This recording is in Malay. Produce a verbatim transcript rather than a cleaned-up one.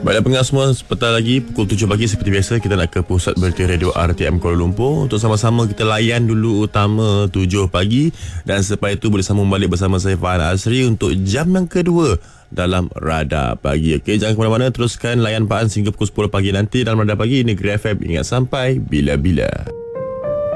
Baiklah pendengar semua, sebentar lagi pukul tujuh pagi seperti biasa kita nak ke pusat berita radio R T M Kuala Lumpur untuk sama-sama kita layan dulu utama tujuh pagi, dan selepas itu boleh sambung balik bersama saya Fahan Asri untuk jam yang kedua dalam Radar Pagi. Okey, jangan ke mana-mana, teruskan layan Pak An sehingga pukul sepuluh pagi nanti dalam Radar Pagi. Negeri F M, ingat sampai bila-bila.